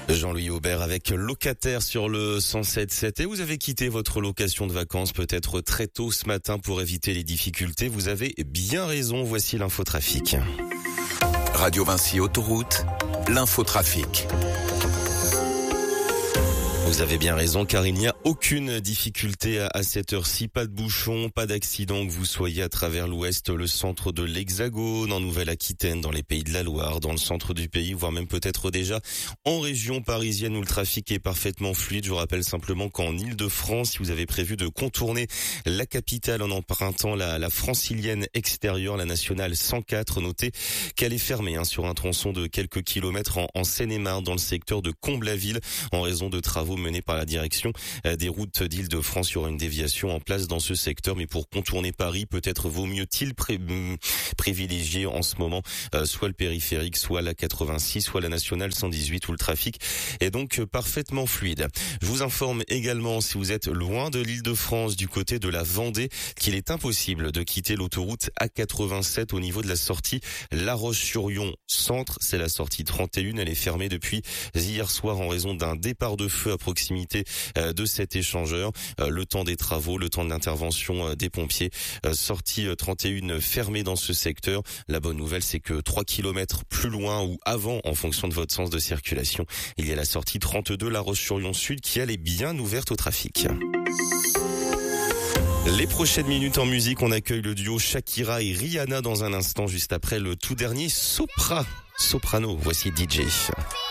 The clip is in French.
Jean-Louis Aubert avec locataire sur le 107.7 et vous avez quitté votre location de vacances peut-être très tôt ce matin pour éviter les difficultés. Vous avez bien raison, voici l'infotrafic. Radio Vinci Autoroute, l'infotrafic. Vous avez bien raison car il n'y a aucune difficulté à cette heure-ci, pas de bouchon, pas d'accident que vous soyez à travers l'ouest, le centre de l'Hexagone, en Nouvelle-Aquitaine, dans les Pays de la Loire, dans le centre du pays, voire même peut-être déjà en région parisienne où le trafic est parfaitement fluide. Je vous rappelle simplement qu'en Île-de-France, si vous avez prévu de contourner la capitale en empruntant la francilienne extérieure, la nationale 104, notez qu'elle est fermée sur un tronçon de quelques kilomètres en Seine-et-Marne, dans le secteur de Comble-la-Ville, en raison de travaux menée par la direction des routes d'Île-de-France. Il y aura une déviation en place dans ce secteur, mais pour contourner Paris, peut-être vaut mieux-il privilégier en ce moment soit le périphérique, soit la 86, soit la nationale 118 où le trafic est donc parfaitement fluide. Je vous informe également, si vous êtes loin de l'Île-de-France, du côté de la Vendée, qu'il est impossible de quitter l'autoroute A87 au niveau de la sortie La Roche-sur-Yon centre. C'est la sortie 31, elle est fermée depuis hier soir en raison d'un départ de feu à proximité de cet échangeur. Le temps des travaux, le temps de l'intervention des pompiers. Sortie 31 fermée dans ce secteur. La bonne nouvelle, c'est que 3 kilomètres plus loin ou avant, en fonction de votre sens de circulation, il y a la sortie 32 La Roche-sur-Yon Sud qui, elle, est bien ouverte au trafic. Les prochaines minutes en musique, on accueille le duo Shakira et Rihanna dans un instant, juste après le tout dernier Soprano. Voici DJ.